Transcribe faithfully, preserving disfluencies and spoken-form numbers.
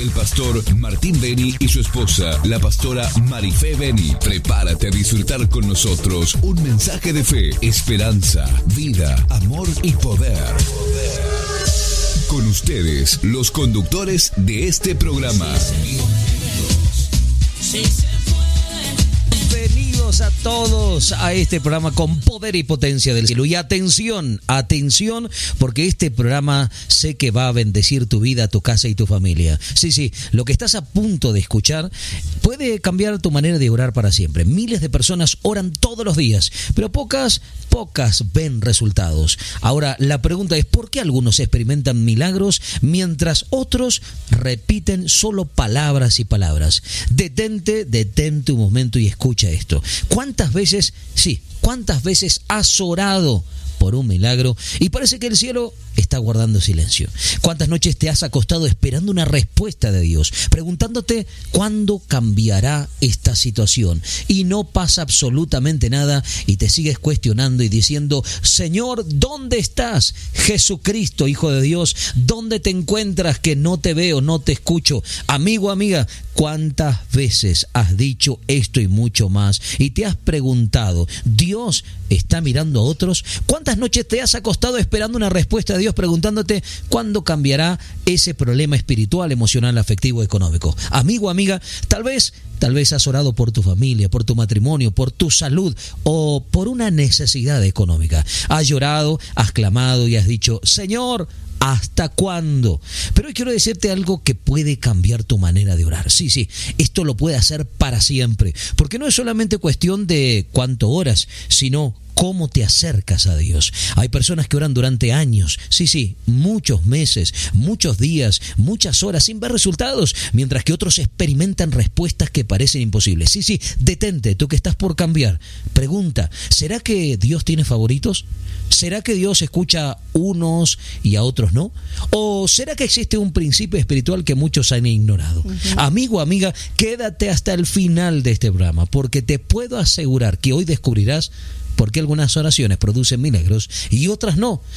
el pastor Martín Beni y su esposa, la pastora Marifé Beni. Prepárate a disfrutar con nosotros un mensaje de fe, esperanza, vida, amor y poder. Con ustedes, los conductores de este programa. Bienvenidos a todos a este programa con poder y potencia del cielo. Y atención, atención, porque este programa sé que va a bendecir tu vida, tu casa y tu familia. Sí, sí, lo que estás a punto de escuchar puede cambiar tu manera de orar para siempre. Miles de personas oran todos los días, pero pocas, pocas ven resultados. Ahora, la pregunta es, ¿por qué algunos experimentan milagros mientras otros repiten solo palabras y palabras? Detente, detente un momento y escucha esto. ¿Cuántas veces, sí, cuántas veces has orado por un milagro y parece que el cielo está guardando silencio? ¿Cuántas noches te has acostado esperando una respuesta de Dios, preguntándote cuándo cambiará esta situación y no pasa absolutamente nada y te sigues cuestionando y diciendo: Señor, ¿dónde estás? Jesucristo, Hijo de Dios, ¿dónde te encuentras que no te veo, no te escucho? Amigo, amiga, ¿cuántas veces has dicho esto y mucho más y te has preguntado, ¿Dios está mirando a otros? ¿Cuántas noches te has acostado esperando una respuesta de Dios, preguntándote cuándo cambiará ese problema espiritual, emocional, afectivo, económico? Amigo, amiga, tal vez, tal vez has orado por tu familia, por tu matrimonio, por tu salud o por una necesidad económica. Has llorado, has clamado y has dicho: Señor, ¿hasta cuándo? Pero hoy quiero decirte algo que puede cambiar tu manera de orar. Sí, sí, esto lo puede hacer para siempre, porque no es solamente cuestión de cuánto oras, sino cómo te acercas a Dios. Hay personas que oran durante años, sí, sí, muchos meses, muchos días, muchas horas sin ver resultados, mientras que otros experimentan respuestas que parecen imposibles. Sí, sí, detente, tú que estás por cambiar. Pregunta, ¿será que Dios tiene favoritos? ¿Será que Dios escucha a unos y a otros no? ¿O será que existe un principio espiritual que muchos han ignorado? Uh-huh. Amigo, amiga, quédate hasta el final de este programa, porque te puedo asegurar que hoy descubrirás por qué algunas oraciones producen milagros y otras no.